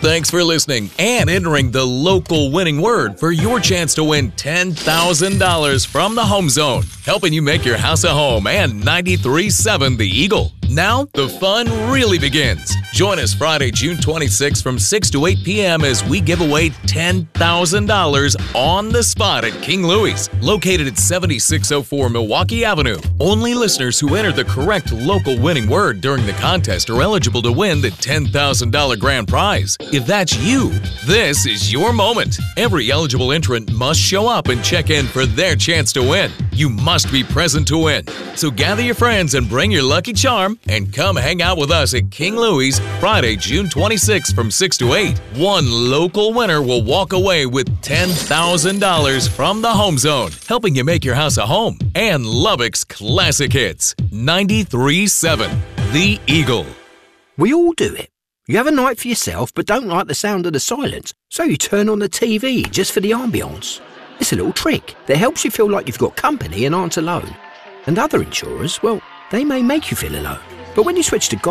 Thanks for listening and entering the local winning word for your chance to win $10,000 from the Home Zone, helping you make your house a home and 93.7 The Eagle. Now, the fun really begins. Join us Friday, June 26th from 6 to 8 p.m. as we give away $10,000 on the spot at King Louie's, located at 7604 Milwaukee Avenue. Only listeners who enter the correct local winning word during the contest are eligible to win the $10,000 grand prize. If that's you, this is your moment. Every eligible entrant must show up and check in for their chance to win. You must be present to win. So gather your friends and bring your lucky charm and come hang out with us at King Louie's Friday, June 26th from 6 to 8. One local winner will walk away with $10,000 from the Home Zone, helping you make your house a home, and Lubbock's classic hits. 93.7 The Eagle. We all do it. You have a night for yourself but don't like the sound of the silence, so you turn on the TV just for the ambience. It's a little trick that helps you feel like you've got company and aren't alone. And other insurers, well, they may make you feel alone. But when you switch to